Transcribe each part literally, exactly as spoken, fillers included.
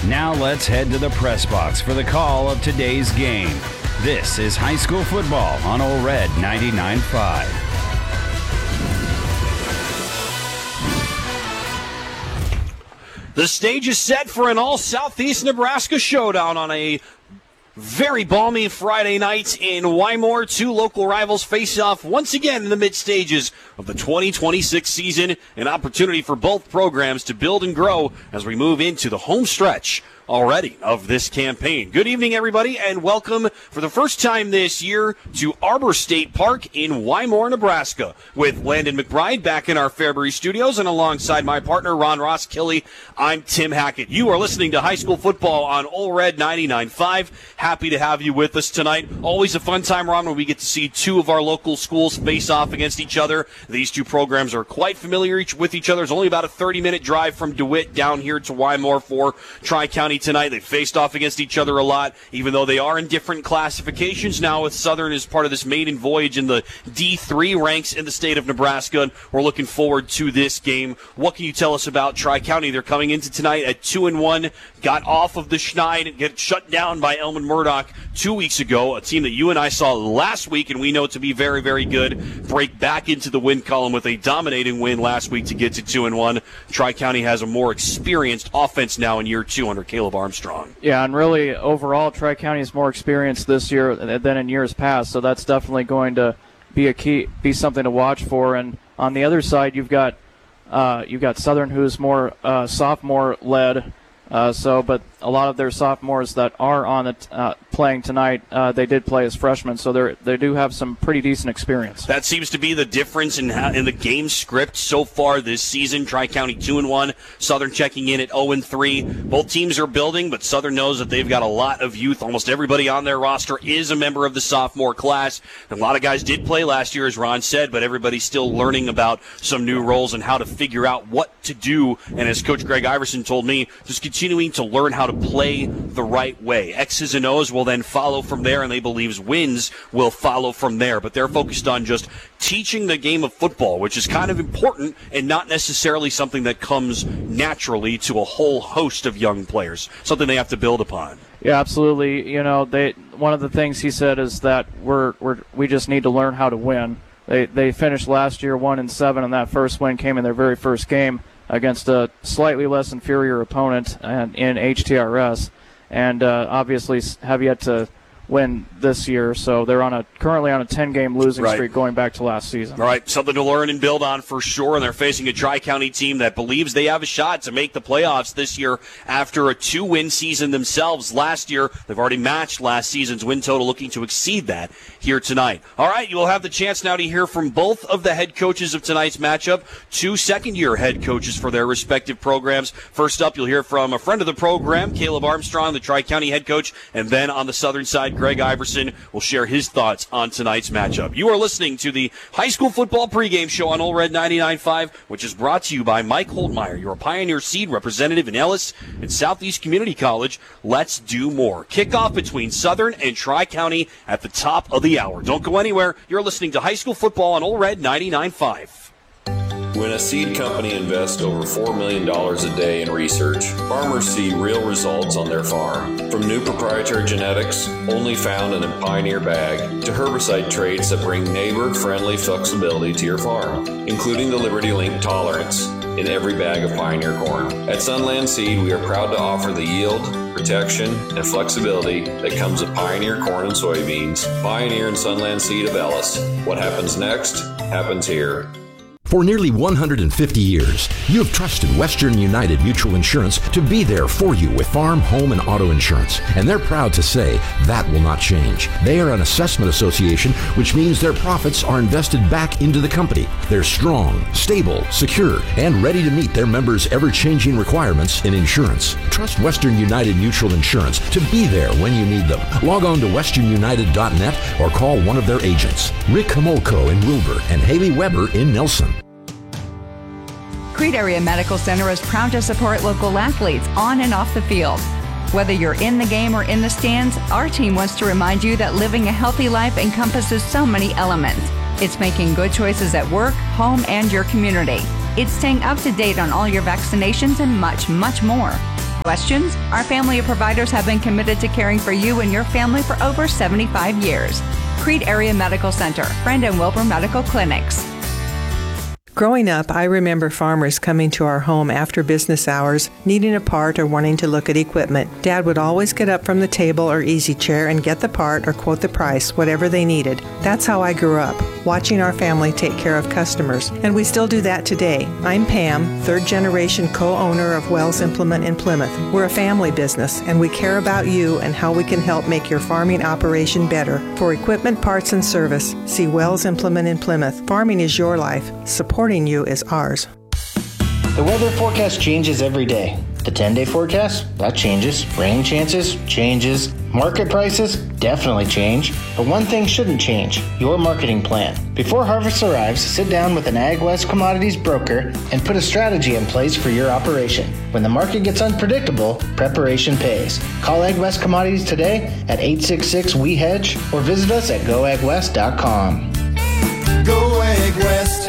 Now let's head to the press box for the call of today's game. This is high school football on Ole Red ninety-nine point five. The stage is set for an all-Southeast Nebraska showdown on a very balmy Friday night in Wymore. Two local rivals face off once again in the mid-stages of the twenty twenty-six season, an opportunity for both programs to build and grow as we move into the home stretch already of this campaign. Good evening, everybody, and welcome for the first time this year to Arbor State Park in Wymore, Nebraska, with Landon McBride back in our Fairbury studios, and alongside my partner, Ron Ross-Killey, I'm Tim Hackett. You are listening to high school football on Ole Red ninety-nine point five. Happy to have you with us tonight. Always a fun time, Ron, when we get to see two of our local schools face off against each other. These two programs are quite familiar each with each other. It's only about a thirty-minute drive from DeWitt down here to Wymore for Tri-County tonight. They faced off against each other a lot, even though they are in different classifications now, with Southern as part of this maiden voyage in the D three ranks in the state of Nebraska, and we're looking forward to this game. What can you tell us about Tri-County? They're coming into tonight at two and one, got off of the Schneid and get shut down by Elman Murdoch two weeks ago, a team that you and I saw last week and we know to be very, very good, break back into the win column with a dominating win last week to get to two and one. Tri-County has a more experienced offense now in year two under Caleb Armstrong. Yeah, and really, overall, Tri-County is more experienced this year than in years past, so that's definitely going to be a key, be something to watch for. And on the other side, you've got uh, you've got Southern, who's more uh, sophomore-led. Uh, so, but a lot of their sophomores that are on it uh, playing tonight, uh, they did play as freshmen, so they they do have some pretty decent experience. That seems to be the difference in how, in the game script so far this season. Tri-County two and one, Southern checking in at zero and three. Both teams are building, but Southern knows that they've got a lot of youth. Almost everybody on their roster is a member of the sophomore class. And a lot of guys did play last year, as Ron said, but everybody's still learning about some new roles and how to figure out what to do. And as Coach Greg Iverson told me, just continuing to learn how to play the right way. X's and O's will then follow from there, and they believe wins will follow from there. But they're focused on just teaching the game of football, which is kind of important and not necessarily something that comes naturally to a whole host of young players, something they have to build upon. Yeah, absolutely. You know, they one of the things he said is that we're, we're we just need to learn how to win. They they finished last year one and seven, and that first win came in their very first game against a slightly less inferior opponent in H T R S, and uh, obviously have yet to win this year, so they're on a currently on a ten-game losing right. streak going back to last season. All right, something to learn and build on for sure, and they're facing a Tri-County team that believes they have a shot to make the playoffs this year after a two-win season themselves last year. They've already matched last season's win total, looking to exceed that here tonight. All right, you will have the chance now to hear from both of the head coaches of tonight's matchup, two second-year head coaches for their respective programs. First up, you'll hear from a friend of the program, Caleb Armstrong, the Tri-County head coach, and then on the Southern side, Greg Iverson will share his thoughts on tonight's matchup. You are listening to the high school football pregame show on Ole Red ninety-nine point five, which is brought to you by Mike Holtmeyer, your Pioneer Seed representative in Ellis and Southeast Community College. Let's do more. Kickoff between Southern and Tri-County at the top of the hour. Don't go anywhere. You're listening to high school football on Ole Red ninety-nine point five. When a seed company invests over four million dollars a day in research, farmers see real results on their farm. From new proprietary genetics, only found in a Pioneer bag, to herbicide traits that bring neighbor-friendly flexibility to your farm, including the Liberty Link tolerance in every bag of Pioneer corn. At Sunland Seed, we are proud to offer the yield, protection, and flexibility that comes with Pioneer corn and soybeans. Pioneer and Sunland Seed of Ellis. What happens next, happens here. For nearly one hundred fifty years, you have trusted Western United Mutual Insurance to be there for you with farm, home, and auto insurance. And they're proud to say that will not change. They are an assessment association, which means their profits are invested back into the company. They're strong, stable, secure, and ready to meet their members' ever-changing requirements in insurance. Trust Western United Mutual Insurance to be there when you need them. Log on to western united dot net or call one of their agents. Rick Homolko in Wilbur and Haley Weber in Nelson. Crete Area Medical Center is proud to support local athletes on and off the field. Whether you're in the game or in the stands, our team wants to remind you that living a healthy life encompasses so many elements. It's making good choices at work, home, and your community. It's staying up to date on all your vaccinations and much, much more. Questions? Our family of providers have been committed to caring for you and your family for over seventy-five years. Creed Area Medical Center, Friend and Wilbur Medical Clinics. Growing up, I remember farmers coming to our home after business hours, needing a part or wanting to look at equipment. Dad would always get up from the table or easy chair and get the part or quote the price, whatever they needed. That's how I grew up, watching our family take care of customers, and we still do that today. I'm Pam, third generation co-owner of Wells Implement in Plymouth. We're a family business, and we care about you and how we can help make your farming operation better. For equipment, parts, and service, see Wells Implement in Plymouth. Farming is your life. Support you is ours. The weather forecast changes every day. The ten-day forecast, that changes. Rain chances, changes. Market prices, definitely change. But one thing shouldn't change, your marketing plan. Before harvest arrives, sit down with an AgWest Commodities broker and put a strategy in place for your operation. When the market gets unpredictable, preparation pays. Call AgWest Commodities today at eight six six, W E hedge or visit us at go ag west dot com. Go AgWest.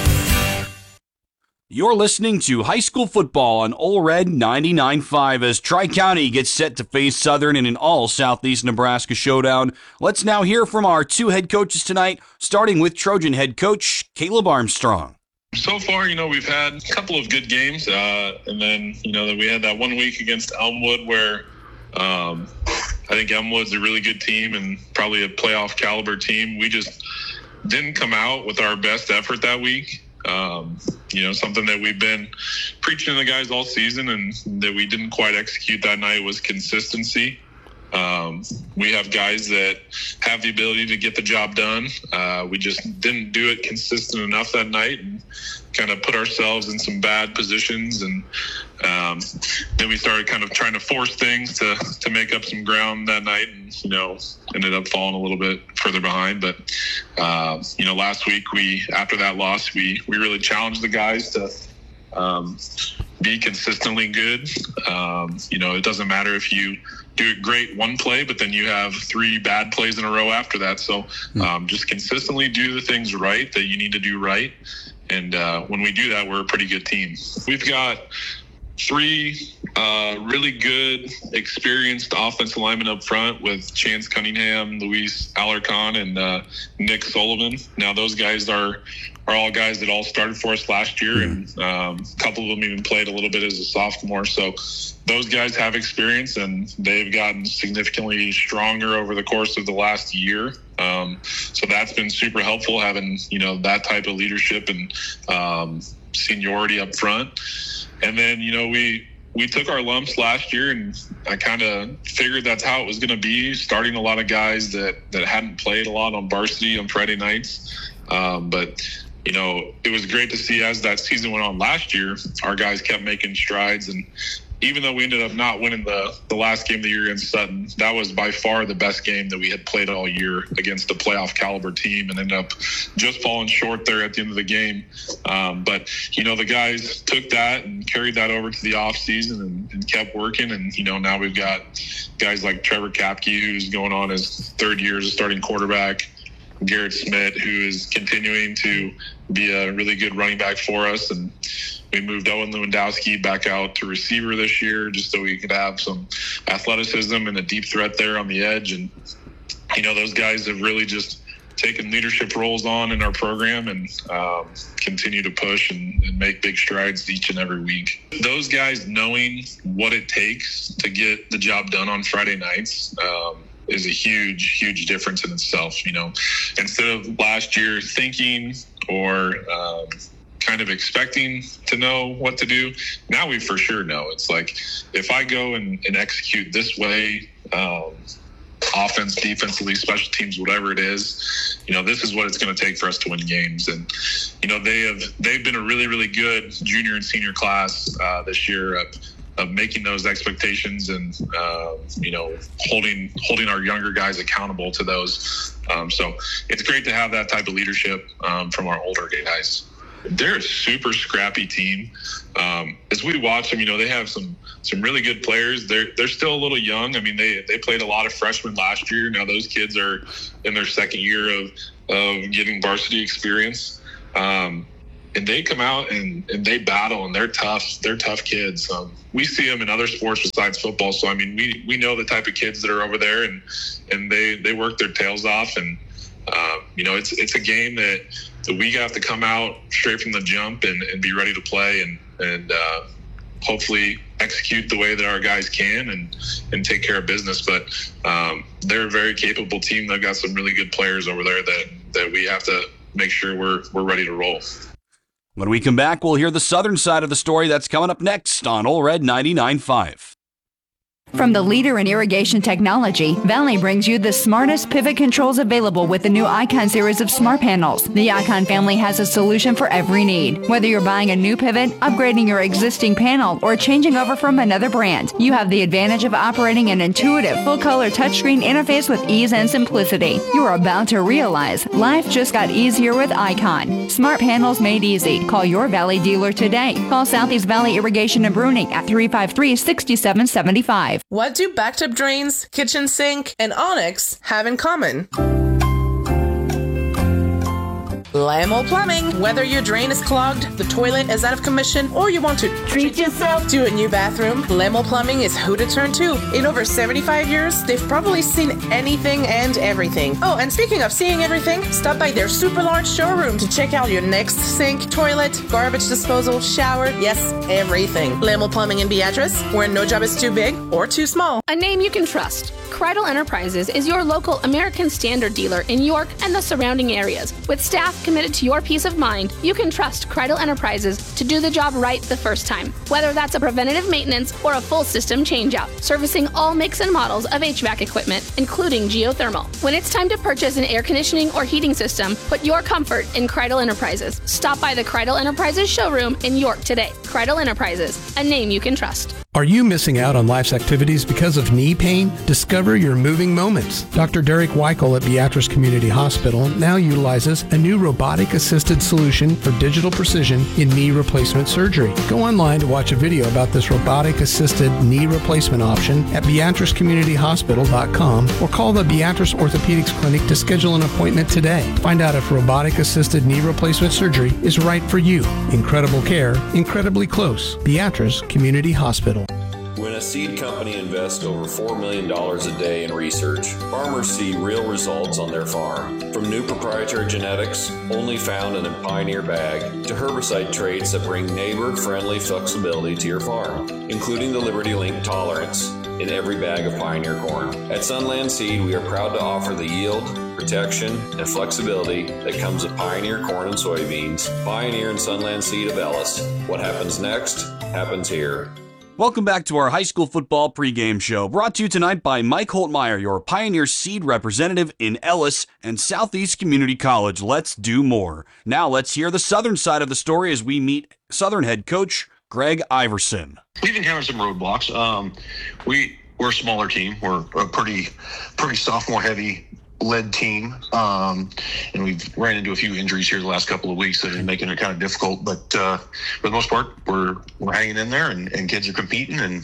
You're listening to high school football on Ole Red ninety-nine point five as Tri-County gets set to face Southern in an all-Southeast Nebraska showdown. Let's now hear from our two head coaches tonight, starting with Trojan head coach Caleb Armstrong. So far, you know, we've had a couple of good games, uh, and then, you know, we had that one week against Elmwood where um, I think Elmwood's a really good team and probably a playoff caliber team. We just didn't come out with our best effort that week. Um, you know, something that we've been preaching to the guys all season and that we didn't quite execute that night was consistency. Um, we have guys that have the ability to get the job done. Uh, we just didn't do it consistent enough that night and kind of put ourselves in some bad positions. And um, then we started kind of trying to force things to, to make up some ground that night and, you know, ended up falling a little bit further behind. But, uh, you know, last week we, after that loss, we, we really challenged the guys to um, be consistently good. Um, you know, it doesn't matter if you do it great one play, but then you have three bad plays in a row after that. So um, just consistently do the things right that you need to do right. And uh, when we do that, we're a pretty good team. We've got three uh, really good, experienced offensive linemen up front with Chance Cunningham, Luis Alarcon, and uh, Nick Sullivan. Now, those guys are are all guys that all started for us last year, and um, a couple of them even played a little bit as a sophomore. So those guys have experience, and they've gotten significantly stronger over the course of the last year. Um, so that's been super helpful, having, you know, that type of leadership and um, seniority up front. And then, you know, we we took our lumps last year, and I kind of figured that's how it was going to be, starting a lot of guys that, that hadn't played a lot on varsity on Friday nights. Um, but, you know, it was great to see as that season went on last year, our guys kept making strides. And even though we ended up not winning the, the last game of the year against Sutton, that was by far the best game that we had played all year against a playoff caliber team, and ended up just falling short there at the end of the game. Um, but, you know, the guys took that and carried that over to the off season and, and kept working. And, you know, now we've got guys like Trevor Kapke, who's going on his third year as a starting quarterback, Garrett Smith, who is continuing to be a really good running back for us. And we moved Owen Lewandowski back out to receiver this year just so we could have some athleticism and a deep threat there on the edge. And, you know, those guys have really just taken leadership roles on in our program and um, continue to push and, and make big strides each and every week. Those guys knowing what it takes to get the job done on Friday nights um, is a huge, huge difference in itself. You know, instead of last year thinking or um, kind of expecting to know what to do, now we for sure know. It's like, if I go and, and execute this way, um, offense, defensively, special teams, whatever it is, you know, this is what it's going to take for us to win games. And, you know, they have, they've been a really, really good junior and senior class uh, this year of, of making those expectations and, uh, you know, holding, holding our younger guys accountable to those. Um, so it's great to have that type of leadership um, from our older guys. They're a super scrappy team. Um, as we watch them, you know, they have some some really good players. They're they're still a little young. I mean, they they played a lot of freshmen last year. Now those kids are in their second year of of getting varsity experience. Um, and they come out and, and they battle, and they're tough. They're tough kids. Um, we see them in other sports besides football. So, I mean, we, we know the type of kids that are over there, and, and they, they work their tails off. And, uh, you know, it's it's a game that, that we have to come out straight from the jump and, and be ready to play and, and uh, hopefully execute the way that our guys can and, and take care of business. But um, they're a very capable team. They've got some really good players over there that, that we have to make sure we're we're ready to roll. When we come back, we'll hear the southern side of the story. That's coming up next on Ole Red ninety-nine point five. From the leader in irrigation technology, Valley brings you the smartest pivot controls available with the new Icon series of smart panels. The Icon family has a solution for every need. Whether you're buying a new pivot, upgrading your existing panel, or changing over from another brand, you have the advantage of operating an intuitive, full-color touchscreen interface with ease and simplicity. You are about to realize life just got easier with Icon. Smart panels made easy. Call your Valley dealer today. Call Southeast Valley Irrigation and Bruning at three five three, six seven seven five. What do backed-up drains, kitchen sink, and Onyx have in common? Lamo Plumbing. Whether your drain is clogged, the toilet is out of commission, or you want to treat yourself to a new bathroom, Lamo Plumbing is who to turn to. In over seventy-five years, they've probably seen anything and everything. Oh, and speaking of seeing everything, stop by their super large showroom to check out your next sink, toilet, garbage disposal, shower, yes, everything. Lamo Plumbing in Beatrice, where no job is too big or too small. A name you can trust. Kreidel Enterprises is your local American Standard dealer in York and the surrounding areas. With staff committed to your peace of mind, you can trust Kreidel Enterprises to do the job right the first time. Whether that's a preventative maintenance or a full system changeout, servicing all makes and models of H V A C equipment, including geothermal. When it's time to purchase an air conditioning or heating system, put your comfort in Kreidel Enterprises. Stop by the Kreidel Enterprises showroom in York today. Kreidel Enterprises, a name you can trust. Are you missing out on life's activities because of knee pain? Discover your moving moments. Doctor Derek Weichel at Beatrice Community Hospital now utilizes a new robotic-assisted solution for digital precision in knee replacement surgery. Go online to watch a video about this robotic-assisted knee replacement option at beatrice community hospital dot com or call the Beatrice Orthopedics Clinic to schedule an appointment today. Find out if robotic-assisted knee replacement surgery is right for you. Incredible care, incredibly close. Beatrice Community Hospital. When a seed company invests over four million dollars a day in research, farmers see real results on their farm. From new proprietary genetics, only found in a Pioneer bag, to herbicide traits that bring neighbor-friendly flexibility to your farm, including the Liberty Link tolerance in every bag of Pioneer corn. At Sunland Seed, we are proud to offer the yield, protection, and flexibility that comes with Pioneer corn and soybeans. Pioneer and Sunland Seed of Ellis. What happens next happens here. Welcome back to our high school football pregame show, brought to you tonight by Mike Holtmeyer, your Pioneer Seed representative in Ellis and Southeast Community College. Let's do more. Now let's hear the southern side of the story as we meet Southern head coach Greg Iverson. We've encountered some roadblocks. Um, we, we're a smaller team. We're a pretty, pretty sophomore-heavy led team, um, and we've ran into a few injuries here the last couple of weeks that are making it kind of difficult. But uh, for the most part, we're we're hanging in there, and, and kids are competing and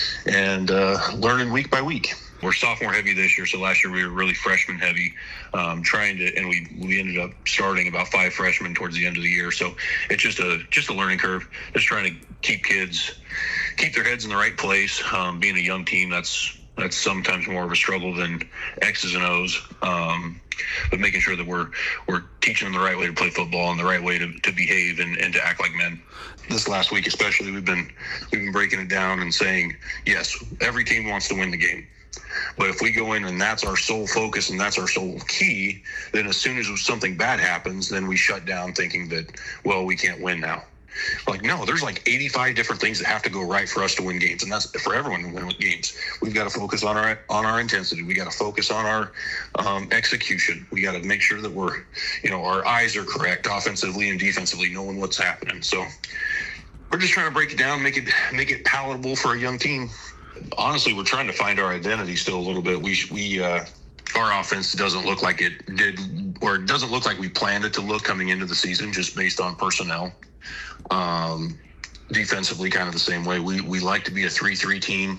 and uh, learning week by week. We're sophomore heavy this year, so last year we were really freshman heavy, um, trying to, and we we ended up starting about five freshmen towards the end of the year. So it's just a just a learning curve, just trying to keep kids keep their heads in the right place. Um, being a young team, that's That's sometimes more of a struggle than X's and O's, um, but making sure that we're we're teaching them the right way to play football and the right way to, to behave and, and to act like men. This last week especially, we've been we've been breaking it down and saying, yes, every team wants to win the game. But if we go in and that's our sole focus and that's our sole key, then as soon as something bad happens, then we shut down thinking that, well, we can't win now. Like, no, there's like eighty-five different things that have to go right for us to win games, and that's for everyone to win games. We've got to focus on our on our intensity. We got to focus on our um, execution. We got to make sure that we're, you know, our eyes are correct, offensively and defensively, knowing what's happening. So we're just trying to break it down, make it make it palatable for a young team. Honestly, we're trying to find our identity still a little bit. We we uh, our offense doesn't look like it did, or it doesn't look like we planned it to look coming into the season, just based on personnel. Um, defensively, kind of the same way. We we like to be a three three team,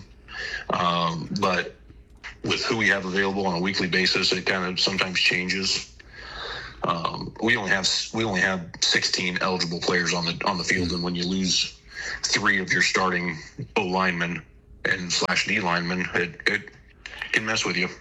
um, but with who we have available on a weekly basis, it kind of sometimes changes. um, we only have we only have sixteen eligible players on the on the field, and when you lose three of your starting O linemen and slash D linemen, it, it can mess with you.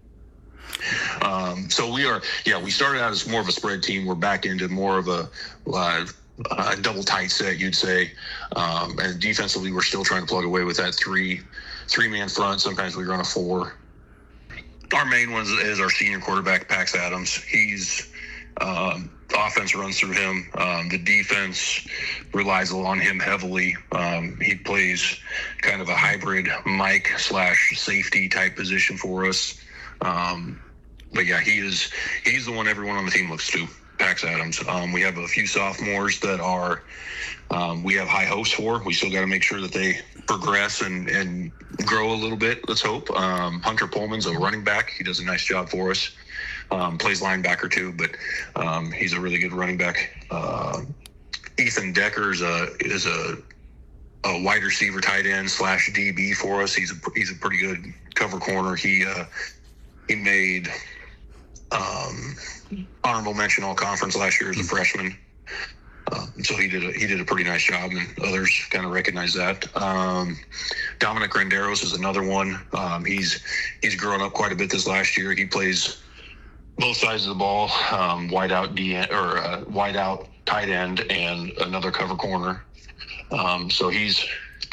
Um, so we are, yeah, we started out as more of a spread team. We're back into more of a, uh, a double tight set, you'd say. Um, and defensively, we're still trying to plug away with that three, three man front. Sometimes we run a four. Our main one is our senior quarterback, Pax Adams. He's, um, offense runs through him. Um, the defense relies on him heavily. Um, he plays kind of a hybrid Mike slash safety type position for us. Um, but yeah, he is, he's the one everyone on the team looks to, Pax Adams. Um, we have a few sophomores that are, um, we have high hopes for. We still got to make sure that they progress and, and grow a little bit. Let's hope. Um, Hunter Pullman's a running back. He does a nice job for us. Um, plays linebacker too, but, um, he's a really good running back. Uh, Ethan Decker's a, is a, a wide receiver tight end slash D B for us. He's a, he's a pretty good cover corner. He, uh, He made um, honorable mention all conference last year as a freshman, uh, so he did a, he did a pretty nice job, and others kind of recognize that. Um, Dominic Renderos is another one. Um, he's he's grown up quite a bit this last year. He plays both sides of the ball, um, wide out D or uh, wide out tight end, and another cover corner. Um, so he's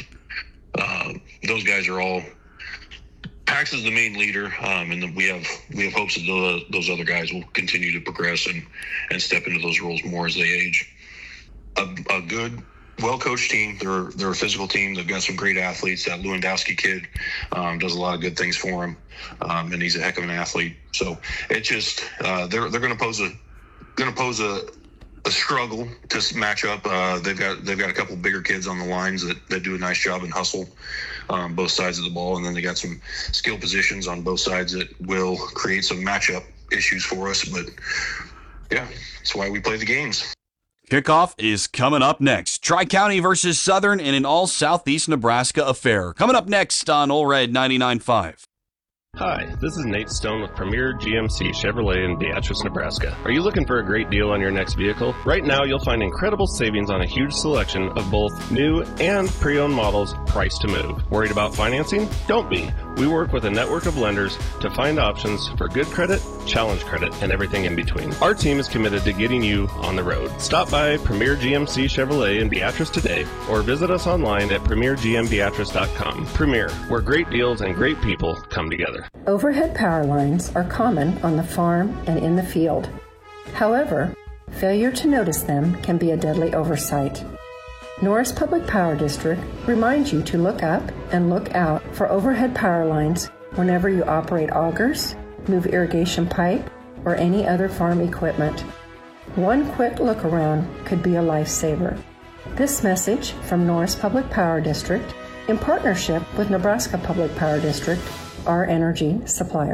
uh, those guys are all. Pax is the main leader, um, and we have we have hopes that the, those other guys will continue to progress and, and step into those roles more as they age. A, a good, well-coached team. They're they're a physical team. They've got some great athletes. That Lewandowski kid um, does a lot of good things for him, um, and he's a heck of an athlete. So it just uh, they're they're going to pose a going to pose a. a struggle to match up. Uh, they've got they've got a couple bigger kids on the lines that, that do a nice job and hustle um, both sides of the ball, and then they got some skill positions on both sides that will create some matchup issues for us. But yeah, that's why we play the games. Kickoff is coming up next. Tri-County versus Southern in an all-Southeast Nebraska affair. Coming up next on Ole Red ninety-nine point five. Hi, this is Nate Stone with Premier G M C Chevrolet in Beatrice, Nebraska. Are you looking for a great deal on your next vehicle? Right now, you'll find incredible savings on a huge selection of both new and pre-owned models priced to move. Worried about financing? Don't be. We work with a network of lenders to find options for good credit, challenge credit, and everything in between. Our team is committed to getting you on the road. Stop by Premier G M C Chevrolet in Beatrice today or visit us online at premier g m beatrice dot com. Premier, where great deals and great people come together. Overhead power lines are common on the farm and in the field. However, failure to notice them can be a deadly oversight. Norris Public Power District reminds you to look up and look out for overhead power lines whenever you operate augers, move irrigation pipe, or any other farm equipment. One quick look around could be a lifesaver. This message from Norris Public Power District in partnership with Nebraska Public Power District, our energy supplier.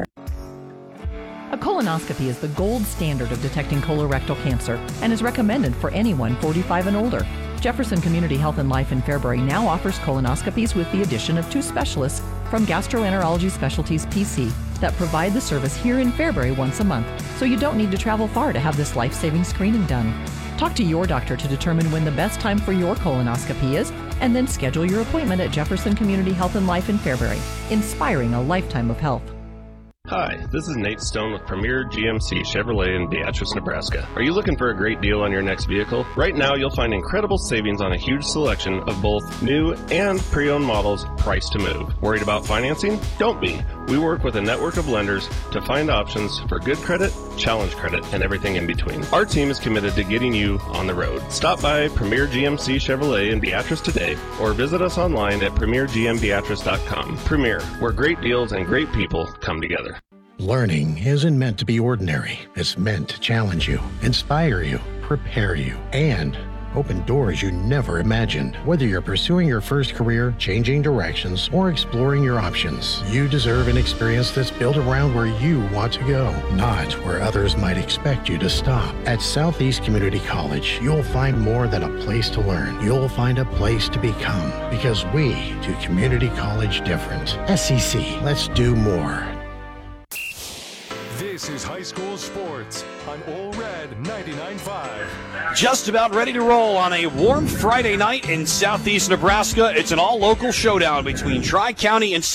A colonoscopy is the gold standard of detecting colorectal cancer and is recommended for anyone forty-five and older. Jefferson Community Health and Life in Fairbury now offers colonoscopies with the addition of two specialists from Gastroenterology Specialties P C that provide the service here in Fairbury once a month, so you don't need to travel far to have this life-saving screening done. Talk to your doctor to determine when the best time for your colonoscopy is, and then schedule your appointment at Jefferson Community Health and Life in Fairbury, inspiring a lifetime of health. Hi, this is Nate Stone with Premier G M C Chevrolet in Beatrice, Nebraska. Are you looking for a great deal on your next vehicle? Right now, you'll find incredible savings on a huge selection of both new and pre-owned models priced to move. Worried about financing? Don't be. We work with a network of lenders to find options for good credit, challenge credit, and everything in between. Our team is committed to getting you on the road. Stop by Premier G M C Chevrolet in Beatrice today or visit us online at premier g m beatrice dot com. Premier, where great deals and great people come together. Learning isn't meant to be ordinary. It's meant to challenge you, inspire you, prepare you, and open doors you never imagined. Whether you're pursuing your first career, changing directions, or exploring your options, you deserve an experience that's built around where you want to go, not where others might expect you to stop. At Southeast Community College, you'll find more than a place to learn. You'll find a place to become, because we do community college different. S E C, let's do more. This This is high school sports on Ole Red ninety-nine point five. Just about ready to roll on a warm Friday night in southeast Nebraska. It's an all-local showdown between Tri-County and